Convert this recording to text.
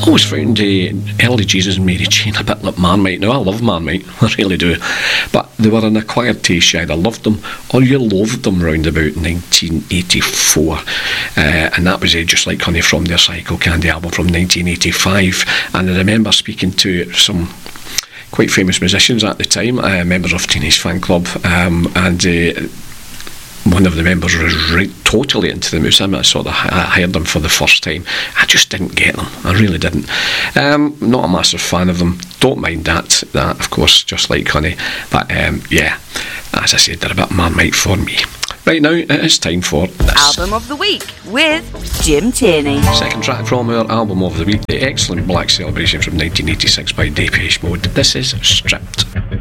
always found Early Jesus and Mary Chain a bit like Marmite. Now, I love Marmite, I really do, but they were an acquired taste. You either loved them or you loathed them round about 1984, and that was just like Honey from their Psycho Candy album from 1985. And I remember speaking to some quite famous musicians at the time, members of Teenage Fan Club, and one of the members was totally into the music. I heard them for the first time. I just didn't get them. I really didn't. Not a massive fan of them. Don't mind that of course, just like Honey. But yeah, as I said, they're a bit Marmite for me. Right now, it is time for this. Album of the Week with Jim Tierney. Second track from our Album of the Week, the excellent Black Celebration from 1986 by Depeche Mode. This is Stripped.